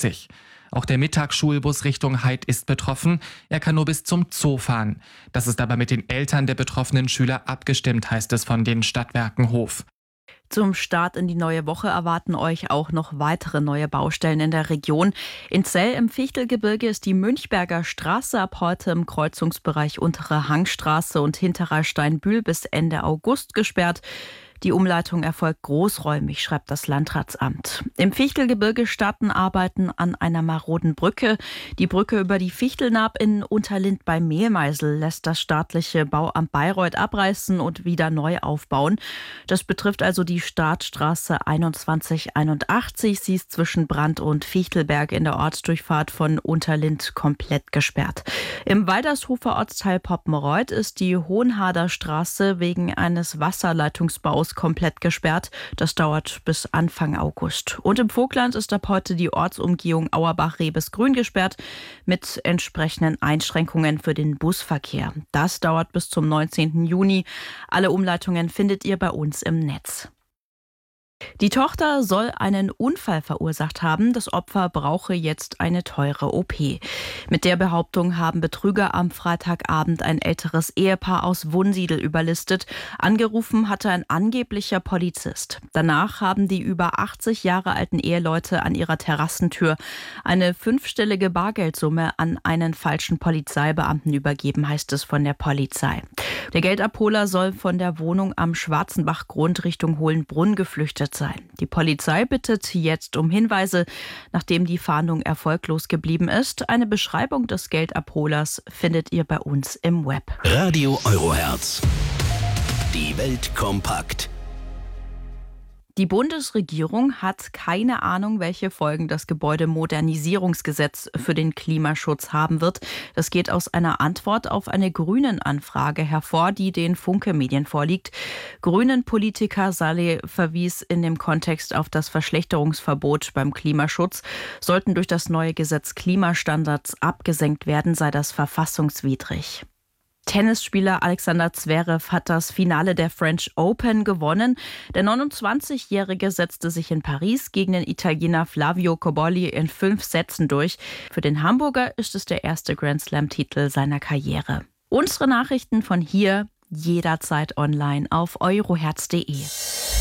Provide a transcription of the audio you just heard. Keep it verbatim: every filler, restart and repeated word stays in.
fünfzig. Auch der Mittagsschulbus Richtung Heid ist betroffen. Er kann nur bis zum Zoo fahren. Das ist aber mit den Eltern der betroffenen Schüler abgestimmt, heißt es von den Stadtwerken Hof. Zum Start in die neue Woche erwarten euch auch noch weitere neue Baustellen in der Region. In Zell im Fichtelgebirge ist die Münchberger Straße ab heute im Kreuzungsbereich Untere Hangstraße und Hinterer Steinbühl bis Ende August gesperrt. Die Umleitung erfolgt großräumig, schreibt das Landratsamt. Im Fichtelgebirge starten Arbeiten an einer maroden Brücke. Die Brücke über die Fichtelnaab in Unterlind bei Mehlmeisel lässt das staatliche Bauamt Bayreuth abreißen und wieder neu aufbauen. Das betrifft also die Startstraße einundzwanzig einundachtzig. Sie ist zwischen Brand und Fichtelberg in der Ortsdurchfahrt von Unterlind komplett gesperrt. Im Waldershofer Ortsteil Poppenreuth ist die Hohenhader Straße wegen eines Wasserleitungsbaus komplett gesperrt. Das dauert bis Anfang August. Und im Vogtland ist ab heute die Ortsumgehung Auerbach-Rebesgrün gesperrt mit entsprechenden Einschränkungen für den Busverkehr. Das dauert bis zum neunzehnten Juni. Alle Umleitungen findet ihr bei uns im Netz. Die Tochter soll einen Unfall verursacht haben. Das Opfer brauche jetzt eine teure O P. Mit der Behauptung haben Betrüger am Freitagabend ein älteres Ehepaar aus Wunsiedel überlistet. Angerufen hatte ein angeblicher Polizist. Danach haben die über achtzig Jahre alten Eheleute an ihrer Terrassentür eine fünfstellige Bargeldsumme an einen falschen Polizeibeamten übergeben, heißt es von der Polizei. Der Geldabholer soll von der Wohnung am Schwarzenbachgrund Richtung Hohenbrunn geflüchtet sein. Die Polizei bittet jetzt um Hinweise, nachdem die Fahndung erfolglos geblieben ist. Eine Beschreibung des Geldabholers findet ihr bei uns im Web. Radio Euroherz. Die Welt kompakt. Die Bundesregierung hat keine Ahnung, welche Folgen das Gebäudemodernisierungsgesetz für den Klimaschutz haben wird. Das geht aus einer Antwort auf eine Grünen-Anfrage hervor, die den Funke-Medien vorliegt. Grünen-Politiker Saleh verwies in dem Kontext auf das Verschlechterungsverbot beim Klimaschutz. Sollten durch das neue Gesetz Klimastandards abgesenkt werden, sei das verfassungswidrig. Tennisspieler Alexander Zverev hat das Finale der French Open gewonnen. Der neunundzwanzigjährige setzte sich in Paris gegen den Italiener Flavio Cobolli in fünf Sätzen durch. Für den Hamburger ist es der erste Grand-Slam-Titel seiner Karriere. Unsere Nachrichten von hier jederzeit online auf euroherz punkt de.